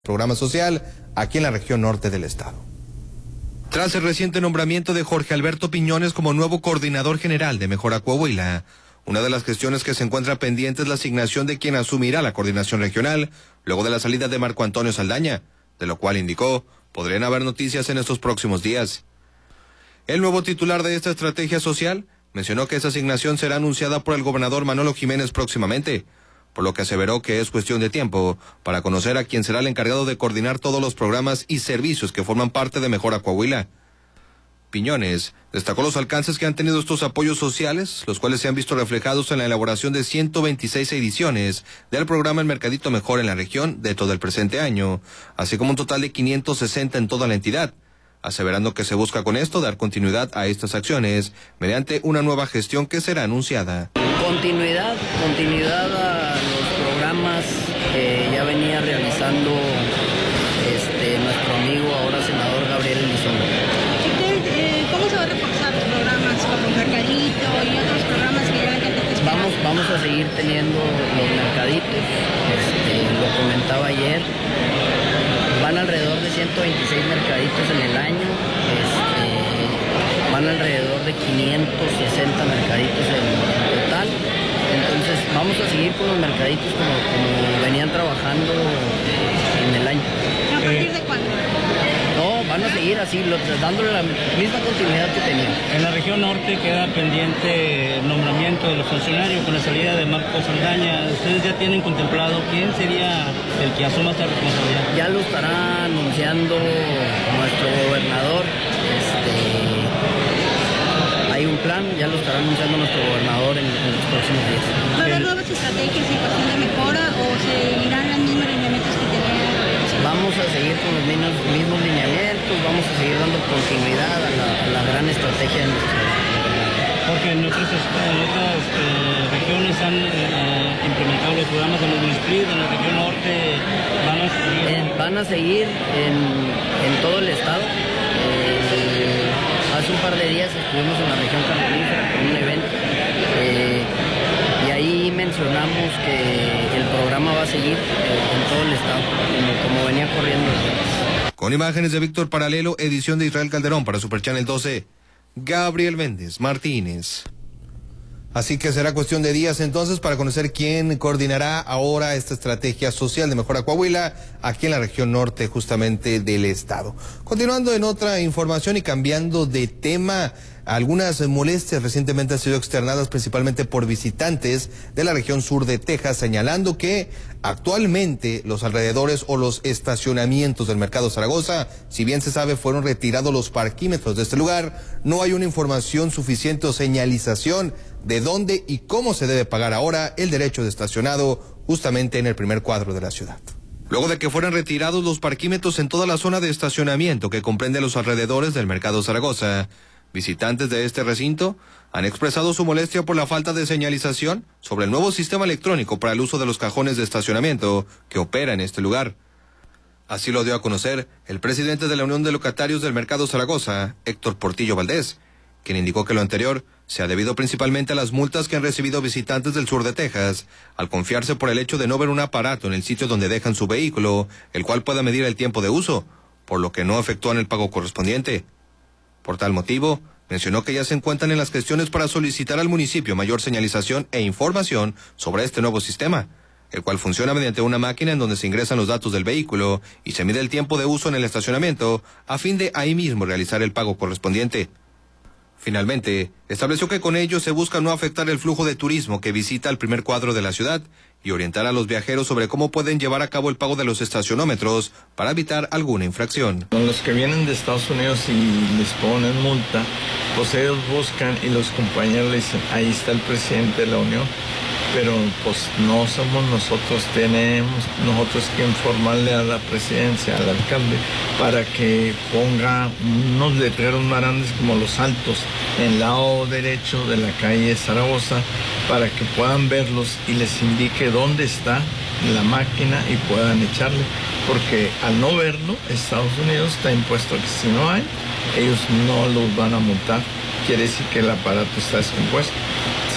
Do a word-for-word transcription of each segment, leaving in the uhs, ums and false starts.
programa social aquí en la región norte del estado. Tras el reciente nombramiento de Jorge Alberto Piñones como nuevo coordinador general de Mejora Coahuila, una de las gestiones que se encuentra pendiente es la asignación de quien asumirá la coordinación regional luego de la salida de Marco Antonio Saldaña, de lo cual indicó podrían haber noticias en estos próximos días. El nuevo titular de esta estrategia social mencionó que esa asignación será anunciada por el gobernador Manolo Jiménez próximamente, por lo que aseveró que es cuestión de tiempo para conocer a quién será el encargado de coordinar todos los programas y servicios que forman parte de Mejora Coahuila. Piñones destacó los alcances que han tenido estos apoyos sociales, los cuales se han visto reflejados en la elaboración de ciento veintiséis ediciones del programa El Mercadito Mejor en la región de todo el presente año, así como un total de quinientos sesenta en toda la entidad, aseverando que se busca con esto dar continuidad a estas acciones mediante una nueva gestión que será anunciada. Continuidad, continuidad a los programas que ya venía realizando este, nuestro amigo, ahora senador Gabriel Elizondo. Eh, ¿Cómo se va a reforzar los programas como Mercadito y otros programas que ya la gente está esperando? Vamos, vamos a seguir teniendo los mercaditos, este, lo comentaba ayer, van alrededor de ciento veintiséis mercaditos en el año, este, van alrededor de quinientos sesenta mercaditos en total. Entonces vamos a seguir con los mercaditos como, como venían trabajando en el año. ¿A partir de cuándo? No, van a seguir así, lo, dándole la misma continuidad que tenían. En la región norte queda pendiente el nombramiento de los funcionarios con la salida de Marco Saldaña. ¿Ustedes ya tienen contemplado quién sería el que asuma esta responsabilidad? Ya lo estará anunciando nuestro gobernador. Este, hay un plan, ya lo estará anunciando nuestro gobernador en, en los próximos días. ¿Va a haber nuevas estrategias y cuestión de mejora o seguirán los mismos lineamientos que tenían? Vamos a seguir con los mismos, mismos lineamientos, vamos a seguir dando continuidad a la, a la gran estrategia de nuestro gobernador. Porque en otras, en otras eh, regiones han eh, implementado los programas de los Ministries, en la región norte van a seguir. Eh, van a seguir en, en todo el estado. Eh, hace un par de días estuvimos en la región carbonífera con un evento eh, y ahí mencionamos que el programa va a seguir eh, en todo el estado, como, como venía corriendo. Con imágenes de Víctor Paralelo, edición de Israel Calderón para Super Channel doce, Gabriel Méndez Martínez. Así que será cuestión de días entonces para conocer quién coordinará ahora esta estrategia social de Mejora Coahuila aquí en la región norte justamente del estado. Continuando en otra información y cambiando de tema, algunas molestias recientemente han sido externadas principalmente por visitantes de la región sur de Texas, señalando que actualmente los alrededores o los estacionamientos del Mercado Zaragoza, si bien se sabe fueron retirados los parquímetros de este lugar, no hay una información suficiente o señalización de dónde y cómo se debe pagar ahora el derecho de estacionado justamente en el primer cuadro de la ciudad. Luego de que fueran retirados los parquímetros en toda la zona de estacionamiento que comprende los alrededores del Mercado Zaragoza, visitantes de este recinto han expresado su molestia por la falta de señalización sobre el nuevo sistema electrónico para el uso de los cajones de estacionamiento que opera en este lugar. Así lo dio a conocer el presidente de la Unión de Locatarios del Mercado Zaragoza, Héctor Portillo Valdés, quien indicó que lo anterior se ha debido principalmente a las multas que han recibido visitantes del sur de Texas, al confiarse por el hecho de no ver un aparato en el sitio donde dejan su vehículo, el cual pueda medir el tiempo de uso, por lo que no efectúan el pago correspondiente. Por tal motivo, mencionó que ya se encuentran en las gestiones para solicitar al municipio mayor señalización e información sobre este nuevo sistema, el cual funciona mediante una máquina en donde se ingresan los datos del vehículo y se mide el tiempo de uso en el estacionamiento, a fin de ahí mismo realizar el pago correspondiente. Finalmente, estableció que con ello se busca no afectar el flujo de turismo que visita el primer cuadro de la ciudad y orientar a los viajeros sobre cómo pueden llevar a cabo el pago de los estacionómetros para evitar alguna infracción. Los que vienen de Estados Unidos y les ponen multa, pues ellos buscan y los compañeros le dicen, ahí está el presidente de la Unión, pero pues no somos nosotros, tenemos nosotros que informarle a la presidencia, al alcalde, para que ponga unos letreros más grandes como los altos en el lado derecho de la calle Zaragoza, para que puedan verlos y les indique dónde está la máquina y puedan echarle, porque al no verlo, Estados Unidos está impuesto que si no hay, ellos no los van a multar, quiere decir que el aparato está descompuesto. Si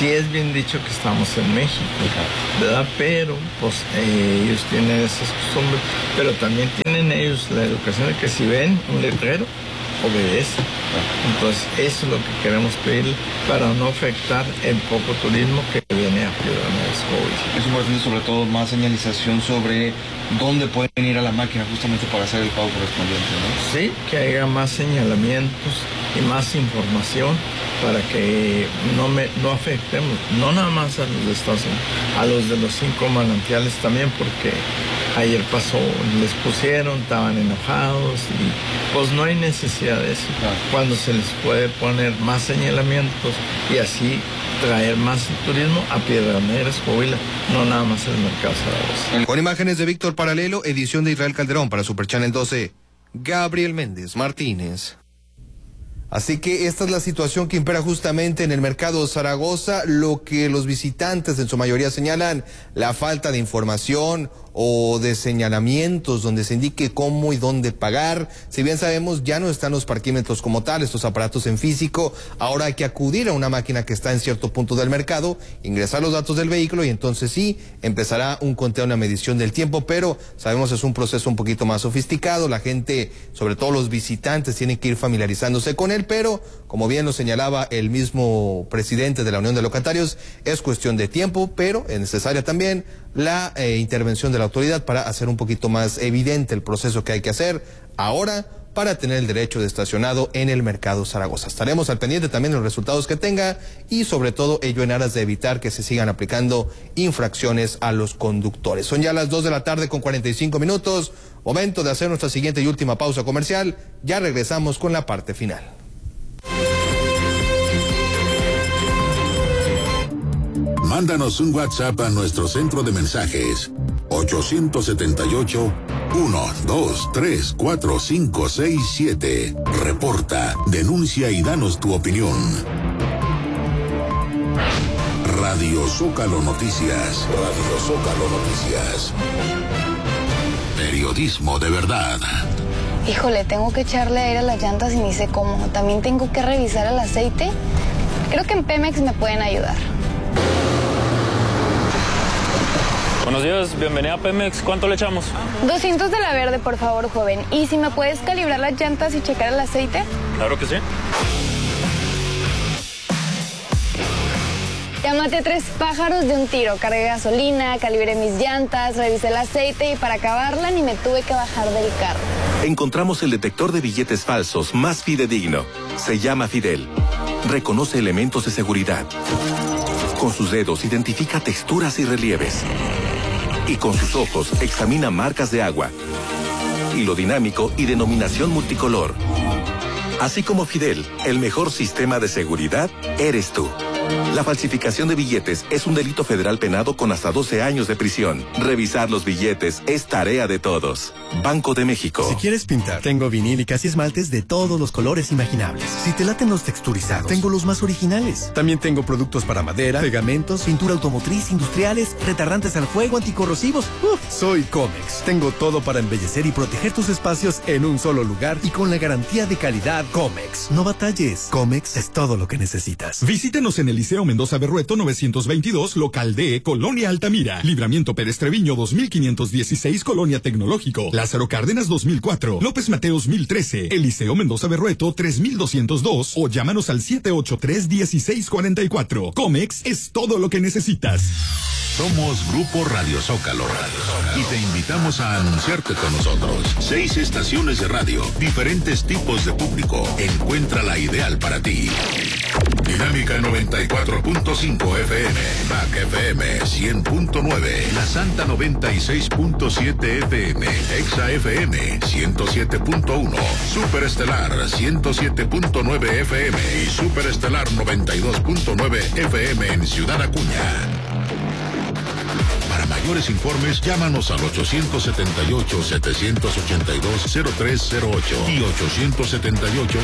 sí es bien dicho que estamos en México, ¿verdad? Pero pues eh, ellos tienen esas costumbres, pero también tienen ellos la educación de que si ven un letrero, obedecen. Entonces eso es lo que queremos pedir para no afectar el poco turismo que viene a Piedras Negras, Coahuila. Es importante sobre todo más señalización sobre dónde pueden ir a la máquina justamente para hacer el pago correspondiente, ¿no? Sí, que haya más señalamientos y más información para que no, me, no afectemos, no nada más a los de Estados Unidos, a los de los cinco manantiales también, porque ayer pasó, les pusieron, estaban enojados y pues no hay necesidad de eso. Claro. Cuando se les puede poner más señalamientos y así traer más turismo a Piedras Negras, Coahuila, no nada más el mercado Zaragoza. Con imágenes de Víctor Paralelo, edición de Israel Calderón para Super Channel doce, Gabriel Méndez Martínez. Así que esta es la situación que impera justamente en el mercado Zaragoza, lo que los visitantes en su mayoría señalan, la falta de información o de señalamientos donde se indique cómo y dónde pagar. Si bien sabemos, ya no están los parquímetros como tal, estos aparatos en físico, ahora hay que acudir a una máquina que está en cierto punto del mercado, ingresar los datos del vehículo y entonces sí, empezará un conteo, una medición del tiempo, pero sabemos es un proceso un poquito más sofisticado, la gente, sobre todo los visitantes, tienen que ir familiarizándose con él, pero como bien lo señalaba el mismo presidente de la Unión de Locatarios, es cuestión de tiempo, pero es necesaria también la eh, intervención de la autoridad para hacer un poquito más evidente el proceso que hay que hacer ahora para tener el derecho de estacionado en el mercado Zaragoza. Estaremos al pendiente también de los resultados que tenga y sobre todo ello en aras de evitar que se sigan aplicando infracciones a los conductores. Son ya las dos de la tarde con cuarenta y cinco minutos, momento de hacer nuestra siguiente y última pausa comercial. Ya regresamos con la parte final. Mándanos un WhatsApp a nuestro centro de mensajes ocho siete ocho, uno dos tres cuatro cinco seis siete. Reporta, denuncia y danos tu opinión. Radio Zócalo Noticias. Radio Zócalo Noticias. Periodismo de verdad. Híjole, tengo que echarle aire a las llantas y ni sé cómo. También tengo que revisar el aceite. Creo que en Pemex me pueden ayudar. Buenos días, bienvenida a Pemex. ¿Cuánto le echamos? doscientos de la verde, por favor, joven. ¿Y si me puedes calibrar las llantas y checar el aceite? Claro que sí. Ya maté tres pájaros de un tiro. Cargué gasolina, calibré mis llantas, revisé el aceite y para acabarla ni me tuve que bajar del carro. Encontramos el detector de billetes falsos más fidedigno. Se llama Fidel. Reconoce elementos de seguridad. Con sus dedos identifica texturas y relieves. Y con sus ojos examina marcas de agua. Hilo dinámico y denominación multicolor. Así como Fidel, el mejor sistema de seguridad eres tú. La falsificación de billetes es un delito federal penado con hasta doce años de prisión. Revisar los billetes es tarea de todos. Banco de México. Si quieres pintar, tengo vinílicas y esmaltes de todos los colores imaginables. Si te laten los texturizados, tengo los más originales. También tengo productos para madera, pegamentos, pintura automotriz, industriales, retardantes al fuego, anticorrosivos. Uf, soy Comex. Tengo todo para embellecer y proteger tus espacios en un solo lugar y con la garantía de calidad Comex. No batalles. Comex es todo lo que necesitas. Visítenos en el Liceo Mendoza Berrueto novecientos veintidós, local D, Colonia Altamira. Libramiento Pérez Treviño dos mil quinientos dieciséis, Colonia Tecnológico. Lázaro Cárdenas dos mil cuatro, López Mateos mil trece. El Liceo Mendoza Berrueto tres mil doscientos dos o llámanos al siete ocho tres, uno seis cuatro cuatro. Comex es todo lo que necesitas. Somos Grupo Radio Zócalo, Radio Zócalo y te invitamos a anunciarte con nosotros. Seis estaciones de radio, diferentes tipos de público. Encuentra la ideal para ti. Dinámica noventa y cuatro punto cinco F M, M A C F M cien punto nueve, La Santa noventa y seis punto siete F M, Exa F M ciento siete punto uno, Superestelar ciento siete punto nueve F M y Superestelar noventa y dos punto nueve F M en Ciudad Acuña. Para mayores informes, llámanos al ocho siete ocho, siete ocho dos, cero tres cero ocho y ocho siete ocho.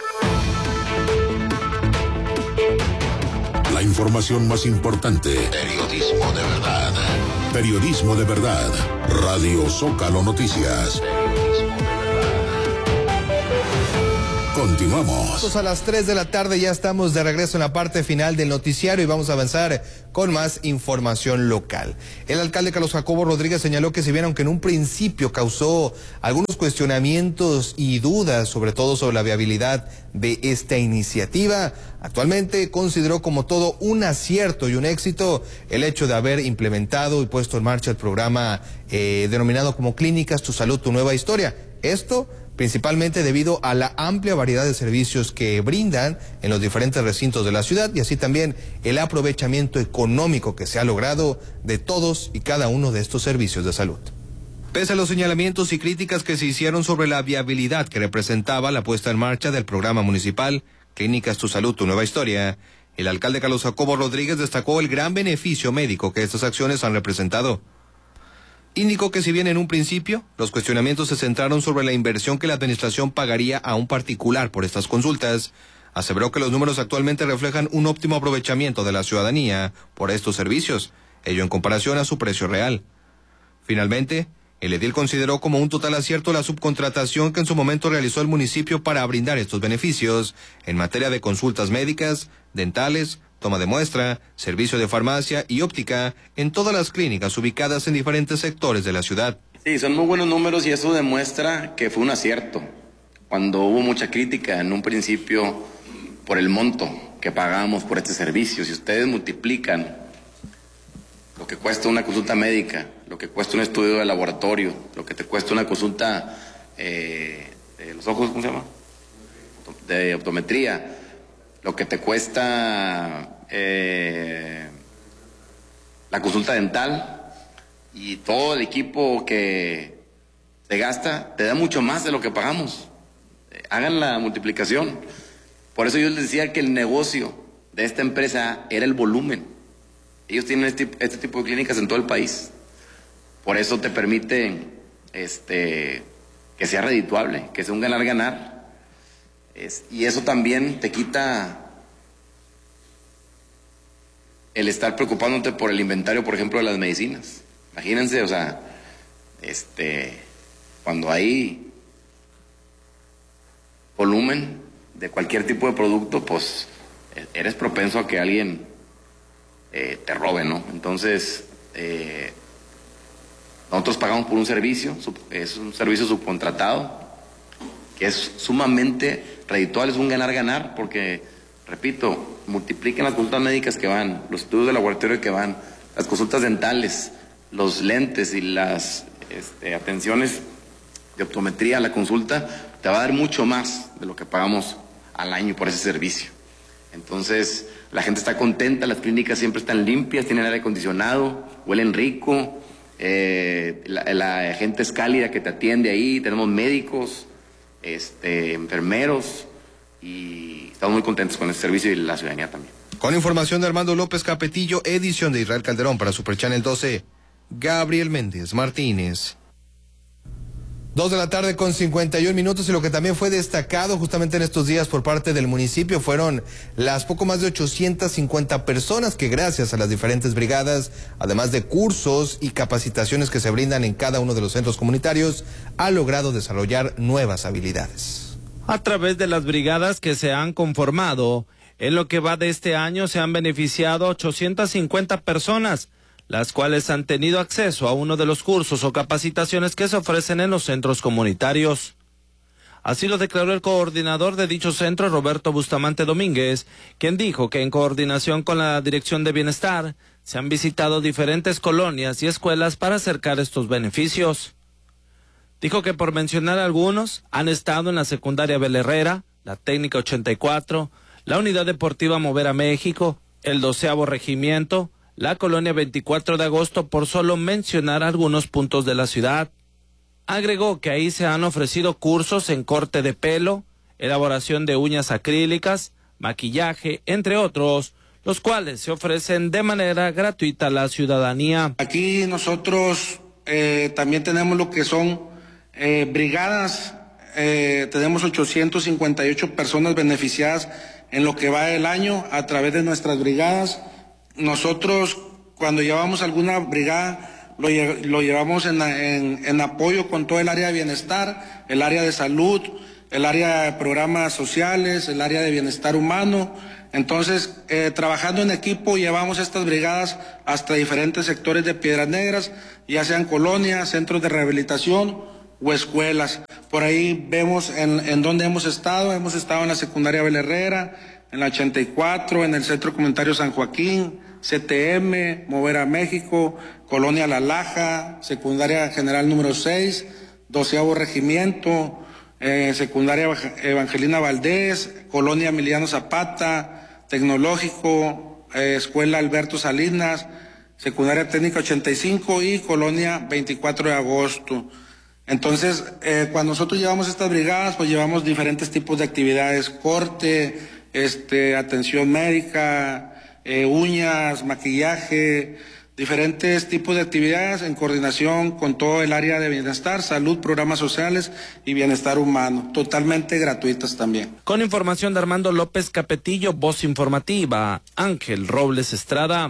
La información más importante. Periodismo de verdad. Periodismo de verdad. Radio Zócalo Noticias. Continuamos. A las tres de la tarde ya estamos de regreso en la parte final del noticiario y vamos a avanzar con más información local. El alcalde Carlos Jacobo Rodríguez señaló que si bien aunque en un principio causó algunos cuestionamientos y dudas, sobre todo sobre la viabilidad de esta iniciativa, actualmente consideró como todo un acierto y un éxito el hecho de haber implementado y puesto en marcha el programa eh, denominado como Clínicas Tu Salud, Tu Nueva Historia. Esto principalmente debido a la amplia variedad de servicios que brindan en los diferentes recintos de la ciudad y así también el aprovechamiento económico que se ha logrado de todos y cada uno de estos servicios de salud. Pese a los señalamientos y críticas que se hicieron sobre la viabilidad que representaba la puesta en marcha del programa municipal Clínicas Tu Salud, Tu Nueva Historia, el alcalde Carlos Jacobo Rodríguez destacó el gran beneficio médico que estas acciones han representado. Indicó que si bien en un principio los cuestionamientos se centraron sobre la inversión que la administración pagaría a un particular por estas consultas, aseveró que los números actualmente reflejan un óptimo aprovechamiento de la ciudadanía por estos servicios, ello en comparación a su precio real. Finalmente, el edil consideró como un total acierto la subcontratación que en su momento realizó el municipio para brindar estos beneficios en materia de consultas médicas, dentales, toma de muestra, servicio de farmacia y óptica en todas las clínicas ubicadas en diferentes sectores de la ciudad. Sí, son muy buenos números y eso demuestra que fue un acierto. Cuando hubo mucha crítica en un principio por el monto que pagamos por este servicio, si ustedes multiplican lo que cuesta una consulta médica, lo que cuesta un estudio de laboratorio, lo que te cuesta una consulta eh, de los ojos, ¿cómo se llama? De optometría, lo que te cuesta eh, la consulta dental y todo el equipo que se gasta, te da mucho más de lo que pagamos. Eh, hagan la multiplicación. Por eso yo les decía que el negocio de esta empresa era el volumen. Ellos tienen este, este tipo de clínicas en todo el país. Por eso te permite este, que sea redituable, que sea un ganar-ganar. Es, y eso también te quita el estar preocupándote por el inventario, por ejemplo, de las medicinas. Imagínense, o sea, este, cuando hay volumen de cualquier tipo de producto, pues eres propenso a que alguien eh, te robe, ¿no? Entonces, eh, nosotros pagamos por un servicio, es un servicio subcontratado, que es sumamente redituable, es un ganar-ganar, porque, repito, multipliquen las consultas médicas que van, los estudios de laboratorio que van, las consultas dentales, los lentes y las este, atenciones de optometría, la consulta, te va a dar mucho más de lo que pagamos al año por ese servicio. Entonces, la gente está contenta, las clínicas siempre están limpias, tienen aire acondicionado, huelen rico, eh, la, la gente es cálida que te atiende ahí, tenemos médicos, este, enfermeros, y estamos muy contentos con este servicio y la ciudadanía también. Con información de Armando López Capetillo, edición de Israel Calderón para Super Channel doce, Gabriel Méndez Martínez. Dos de la tarde con cincuenta y un minutos, y lo que también fue destacado justamente en estos días por parte del municipio fueron las poco más de ochocientas cincuenta personas que gracias a las diferentes brigadas, además de cursos y capacitaciones que se brindan en cada uno de los centros comunitarios, ha logrado desarrollar nuevas habilidades. A través de las brigadas que se han conformado, en lo que va de este año se han beneficiado ochocientas cincuenta personas, las cuales han tenido acceso a uno de los cursos o capacitaciones que se ofrecen en los centros comunitarios. Así lo declaró el coordinador de dicho centro, Roberto Bustamante Domínguez, quien dijo que en coordinación con la Dirección de Bienestar se han visitado diferentes colonias y escuelas para acercar estos beneficios. Dijo que por mencionar algunos, han estado en la secundaria Bel Herrera, la técnica ochenta y cuatro, la unidad deportiva Mover a México, el doceavo regimiento, la colonia veinticuatro de agosto, por solo mencionar algunos puntos de la ciudad. Agregó que ahí se han ofrecido cursos en corte de pelo, elaboración de uñas acrílicas, maquillaje, entre otros, los cuales se ofrecen de manera gratuita a la ciudadanía. Aquí nosotros eh, también tenemos lo que son eh, brigadas, eh, tenemos ochocientas cincuenta y ocho personas beneficiadas en lo que va del año a través de nuestras brigadas. Nosotros, cuando llevamos alguna brigada, lo, lo llevamos en, en, en apoyo con todo el área de bienestar, el área de salud, el área de programas sociales, el área de bienestar humano. Entonces, eh, trabajando en equipo, llevamos estas brigadas hasta diferentes sectores de Piedras Negras, ya sean colonias, centros de rehabilitación o escuelas. Por ahí vemos en, en dónde hemos estado. Hemos estado en la secundaria Abel Herrera, en la ochenta y cuatro, en el Centro Comunitario San Joaquín, C T M, Mover a México, Colonia La Laja, secundaria general número seis, doceavo regimiento, eh, secundaria Evangelina Valdés, Colonia Emiliano Zapata, Tecnológico, eh, Escuela Alberto Salinas, secundaria técnica ochenta y cinco y Colonia veinticuatro de agosto. Entonces, eh, cuando nosotros llevamos estas brigadas, pues llevamos diferentes tipos de actividades, corte, este, atención médica, eh, uñas, maquillaje, diferentes tipos de actividades en coordinación con todo el área de bienestar, salud, programas sociales y bienestar humano, totalmente gratuitas también. Con información de Armando López Capetillo, voz informativa, Ángel Robles Estrada.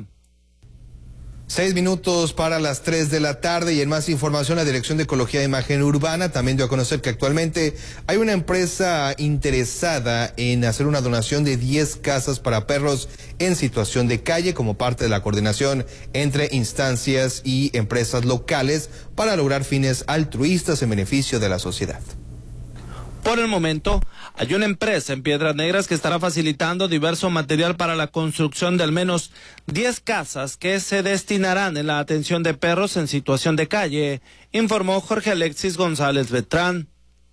Seis minutos para las tres de la tarde y en más información la Dirección de Ecología e Imagen Urbana también dio a conocer que actualmente hay una empresa interesada en hacer una donación de diez casas para perros en situación de calle como parte de la coordinación entre instancias y empresas locales para lograr fines altruistas en beneficio de la sociedad. Por el momento, hay una empresa en Piedras Negras que estará facilitando diverso material para la construcción de al menos diez casas que se destinarán en la atención de perros en situación de calle, informó Jorge Alexis González Beltrán.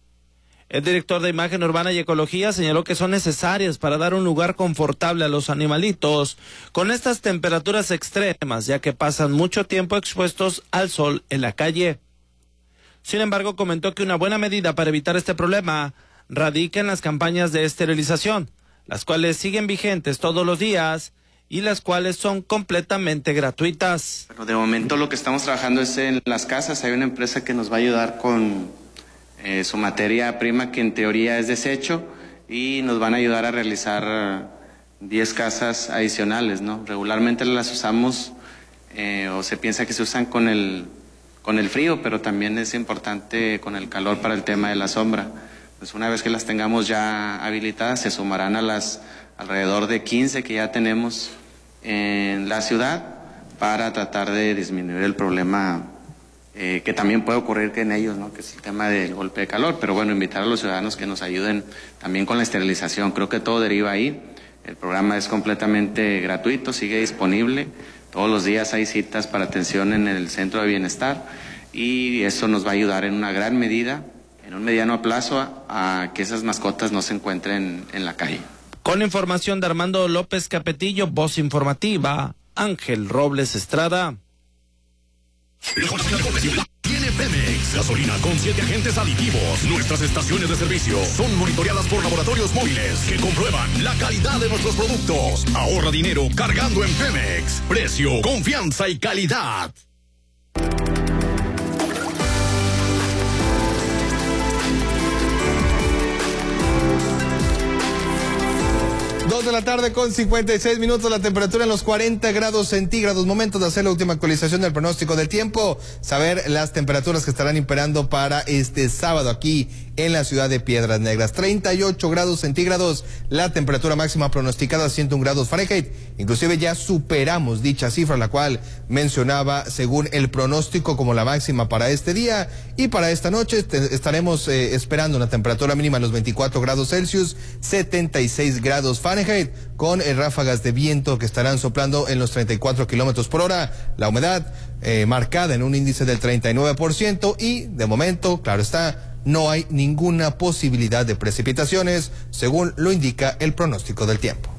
El director de Imagen Urbana y Ecología señaló que son necesarias para dar un lugar confortable a los animalitos con estas temperaturas extremas, ya que pasan mucho tiempo expuestos al sol en la calle. Sin embargo, comentó que una buena medida para evitar este problema radica en las campañas de esterilización, las cuales siguen vigentes todos los días y las cuales son completamente gratuitas. Bueno, de momento lo que estamos trabajando es en las casas. Hay una empresa que nos va a ayudar con eh, su materia prima, que en teoría es desecho, y nos van a ayudar a realizar diez casas adicionales, ¿no? Regularmente las usamos eh, o se piensa que se usan con el... con el frío, pero también es importante con el calor para el tema de la sombra. Pues una vez que las tengamos ya habilitadas, se sumarán a las alrededor de quince que ya tenemos en la ciudad para tratar de disminuir el problema eh, que también puede ocurrir en ellos, ¿no? Que es el tema del golpe de calor. Pero bueno, invitar a los ciudadanos que nos ayuden también con la esterilización. Creo que todo deriva ahí. El programa es completamente gratuito, sigue disponible. Todos los días hay citas para atención en el centro de bienestar y eso nos va a ayudar en una gran medida, en un mediano plazo, a, a que esas mascotas no se encuentren en la calle. Con información de Armando López Capetillo, voz informativa, Ángel Robles Estrada. Tiene Pemex, gasolina con siete agentes aditivos. Nuestras estaciones de servicio son monitoreadas por laboratorios móviles que comprueban la calidad de nuestros productos. Ahorra dinero cargando en Pemex. Precio, confianza y calidad. Dos de la tarde con cincuenta y seis minutos, la temperatura en los cuarenta grados centígrados. Momento de hacer la última actualización del pronóstico del tiempo, saber las temperaturas que estarán imperando para este sábado aquí en la ciudad de Piedras Negras. treinta y ocho grados centígrados, la temperatura máxima pronosticada, ciento un grados Fahrenheit. Inclusive ya superamos dicha cifra, la cual mencionaba según el pronóstico como la máxima para este día. Y para esta noche estaremos eh, esperando una temperatura mínima en los veinticuatro grados Celsius, setenta y seis grados Fahrenheit, con eh, ráfagas de viento que estarán soplando en los treinta y cuatro kilómetros por hora. La humedad eh, marcada en un índice del treinta y nueve por ciento y de momento, claro está, no hay ninguna posibilidad de precipitaciones, según lo indica el pronóstico del tiempo.